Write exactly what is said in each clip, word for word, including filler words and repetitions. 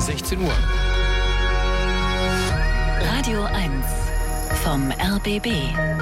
sechzehn Uhr. Radio eins vom R B B.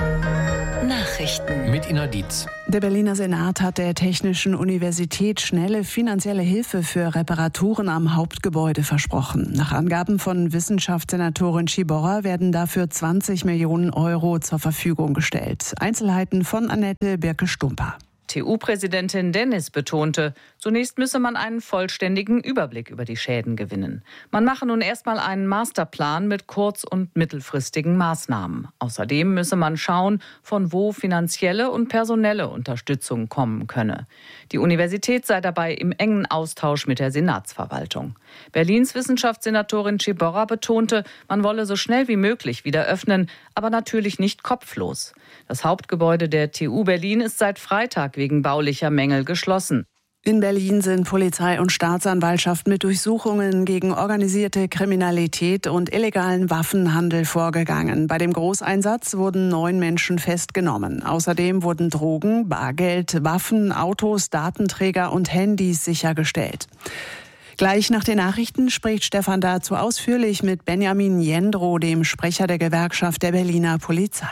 Nachrichten mit Ina Dietz. Der Berliner Senat hat der Technischen Universität schnelle finanzielle Hilfe für Reparaturen am Hauptgebäude versprochen. Nach Angaben von Wissenschaftssenatorin Ciborra werden dafür zwanzig Millionen Euro zur Verfügung gestellt. Einzelheiten von Annette Birke-Stumper. T U-Präsidentin Dennis betonte, zunächst müsse man einen vollständigen Überblick über die Schäden gewinnen. Man mache nun erstmal einen Masterplan mit kurz- und mittelfristigen Maßnahmen. Außerdem müsse man schauen, von wo finanzielle und personelle Unterstützung kommen könne. Die Universität sei dabei im engen Austausch mit der Senatsverwaltung. Berlins Wissenschaftssenatorin Ciborra betonte, man wolle so schnell wie möglich wieder öffnen, aber natürlich nicht kopflos. Das Hauptgebäude der T U Berlin ist seit Freitag wegen baulicher Mängel geschlossen. In Berlin sind Polizei und Staatsanwaltschaft mit Durchsuchungen gegen organisierte Kriminalität und illegalen Waffenhandel vorgegangen. Bei dem Großeinsatz wurden neun Menschen festgenommen. Außerdem wurden Drogen, Bargeld, Waffen, Autos, Datenträger und Handys sichergestellt. Gleich nach den Nachrichten spricht Stefan dazu ausführlich mit Benjamin Jendrow, dem Sprecher der Gewerkschaft der Berliner Polizei.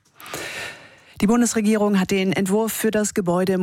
Die Bundesregierung hat den Entwurf für das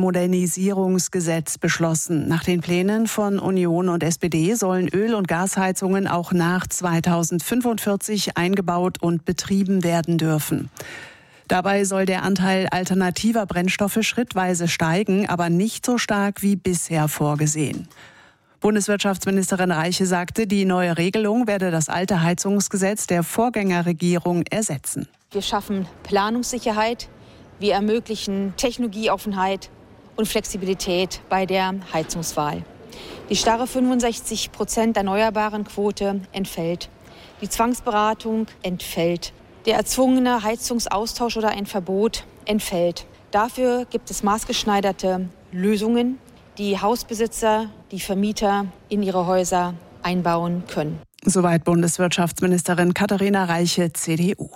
Gebäudemodernisierungsgesetz beschlossen. Nach den Plänen von Union und S P D sollen Öl- und Gasheizungen auch nach zweitausendfünfundvierzig eingebaut und betrieben werden dürfen. Dabei soll der Anteil alternativer Brennstoffe schrittweise steigen, aber nicht so stark wie bisher vorgesehen. Bundeswirtschaftsministerin Reiche sagte, die neue Regelung werde das alte Heizungsgesetz der Vorgängerregierung ersetzen. Wir schaffen Planungssicherheit. Wir ermöglichen Technologieoffenheit und Flexibilität bei der Heizungswahl. Die starre fünfundsechzig Prozent erneuerbaren Quote entfällt. Die Zwangsberatung entfällt. Der erzwungene Heizungsaustausch oder ein Verbot entfällt. Dafür gibt es maßgeschneiderte Lösungen, die Hausbesitzer, die Vermieter in ihre Häuser einbauen können. Soweit Bundeswirtschaftsministerin Katharina Reiche, C D U.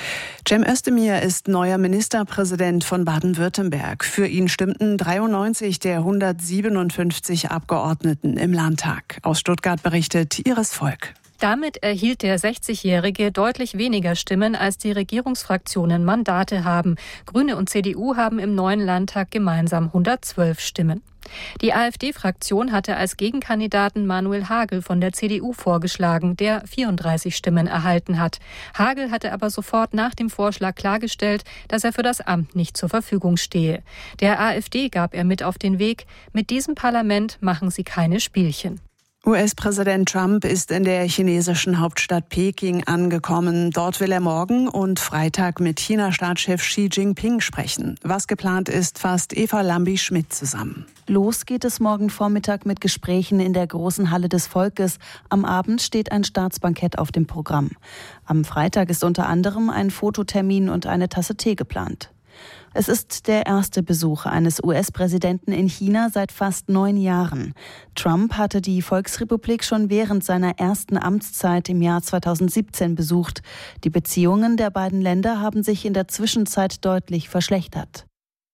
Cem Özdemir ist neuer Ministerpräsident von Baden-Württemberg. Für ihn stimmten dreiundneunzig der hundertsiebenundfünfzig Abgeordneten im Landtag. Aus Stuttgart berichtet Iris Volk. Damit erhielt der sechzigjährige deutlich weniger Stimmen, als die Regierungsfraktionen Mandate haben. Grüne und C D U haben im neuen Landtag gemeinsam hundertzwölf Stimmen. Die AfD-Fraktion hatte als Gegenkandidaten Manuel Hagel von der C D U vorgeschlagen, der vierunddreißig Stimmen erhalten hat. Hagel hatte aber sofort nach dem Vorschlag klargestellt, dass er für das Amt nicht zur Verfügung stehe. Der AfD gab er mit auf den Weg: Mit diesem Parlament machen sie keine Spielchen. U S-Präsident Trump ist in der chinesischen Hauptstadt Peking angekommen. Dort will er morgen und Freitag mit China-Staatschef Xi Jinping sprechen. Was geplant ist, fasst Eva Lambi-Schmidt zusammen. Los geht es morgen Vormittag mit Gesprächen in der großen Halle des Volkes. Am Abend steht ein Staatsbankett auf dem Programm. Am Freitag ist unter anderem ein Fototermin und eine Tasse Tee geplant. Es ist der erste Besuch eines U S-Präsidenten in China seit fast neun Jahren. Trump hatte die Volksrepublik schon während seiner ersten Amtszeit im Jahr zweitausendsiebzehn besucht. Die Beziehungen der beiden Länder haben sich in der Zwischenzeit deutlich verschlechtert.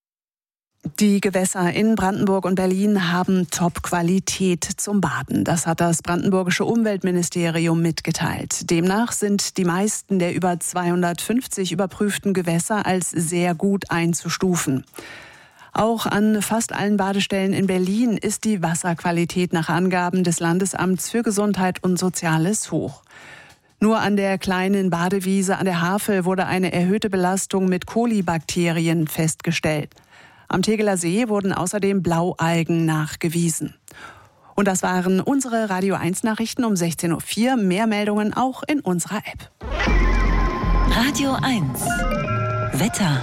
Die Gewässer in Brandenburg und Berlin haben Top-Qualität zum Baden. Das hat das brandenburgische Umweltministerium mitgeteilt. Demnach sind die meisten der über zweihundertfünfzig überprüften Gewässer als sehr gut einzustufen. Auch an fast allen Badestellen in Berlin ist die Wasserqualität nach Angaben des Landesamts für Gesundheit und Soziales hoch. Nur an der kleinen Badewiese an der Havel wurde eine erhöhte Belastung mit Kolibakterien festgestellt. Am Tegeler See wurden außerdem Blaualgen nachgewiesen. Und das waren unsere Radio eins Nachrichten um sechzehn Uhr vier. Mehr Meldungen auch in unserer App. Radio eins Wetter.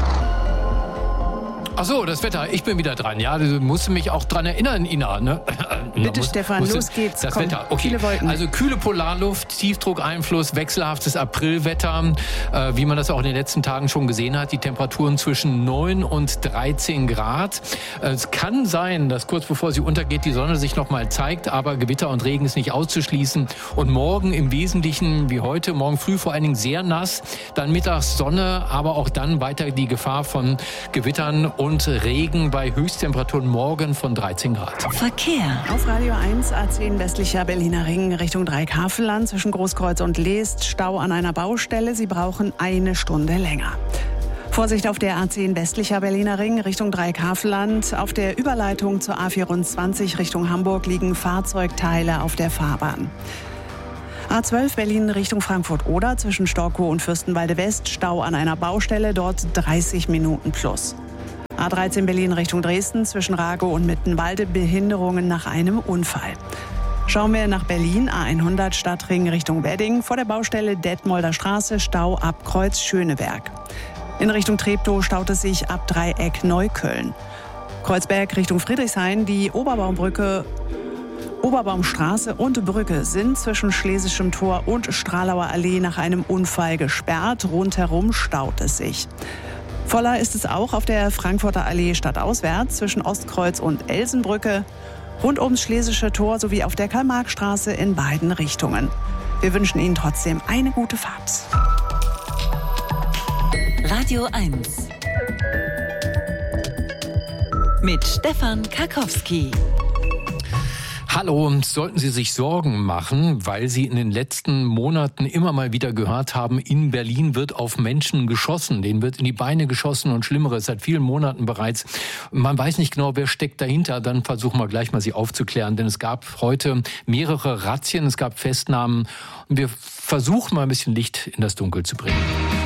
Ach so, das Wetter. Ich bin wieder dran. Ja, du musst mich auch dran erinnern, Ina. Ne? Bitte, muss, Stefan, muss los geht's. Das Komm, Wetter. Okay. Viele Wolken. Also kühle Polarluft, Tiefdruckeinfluss, wechselhaftes Aprilwetter. Äh, wie man das auch in den letzten Tagen schon gesehen hat, die Temperaturen zwischen neun und dreizehn Grad. Äh, es kann sein, dass kurz bevor sie untergeht, die Sonne sich noch mal zeigt, aber Gewitter und Regen ist nicht auszuschließen. Und morgen im Wesentlichen wie heute, morgen früh vor allen Dingen sehr nass, dann mittags Sonne, aber auch dann weiter die Gefahr von Gewittern und Regen bei Höchsttemperaturen morgen von dreizehn Grad. Verkehr. Auf Radio eins, A zehn westlicher Berliner Ring Richtung Dreikafelland zwischen Großkreuz und Leest. Stau an einer Baustelle. Sie brauchen eine Stunde länger. Vorsicht auf der A zehn westlicher Berliner Ring Richtung Dreikafelland. Auf der Überleitung zur A vierundzwanzig Richtung Hamburg liegen Fahrzeugteile auf der Fahrbahn. A zwölf Berlin Richtung Frankfurt-Oder zwischen Storkow und Fürstenwalde West. Stau an einer Baustelle, dort dreißig Minuten plus. A dreizehn Berlin Richtung Dresden zwischen Ragow und Mittenwalde. Behinderungen nach einem Unfall. Schauen wir nach Berlin, A hundert Stadtring Richtung Wedding. Vor der Baustelle Detmolder Straße, Stau ab Kreuz Schöneberg. In Richtung Treptow staut es sich ab Dreieck Neukölln. Kreuzberg Richtung Friedrichshain, die Oberbaumbrücke, Oberbaumstraße und Brücke sind zwischen Schlesischem Tor und Stralauer Allee nach einem Unfall gesperrt. Rundherum staut es sich. Voller ist es auch auf der Frankfurter Allee stadtauswärts zwischen Ostkreuz und Elsenbrücke, rund ums Schlesische Tor sowie auf der Karl-Marx-Straße in beiden Richtungen. Wir wünschen Ihnen trotzdem eine gute Fahrt. Radio eins mit Stefan Karkowski. Hallo, sollten Sie sich Sorgen machen, weil Sie in den letzten Monaten immer mal wieder gehört haben, in Berlin wird auf Menschen geschossen, denen wird in die Beine geschossen und Schlimmeres, seit vielen Monaten bereits. Man weiß nicht genau, wer steckt dahinter, dann versuchen wir gleich mal Sie aufzuklären, denn es gab heute mehrere Razzien, es gab Festnahmen und wir versuchen mal ein bisschen Licht in das Dunkel zu bringen.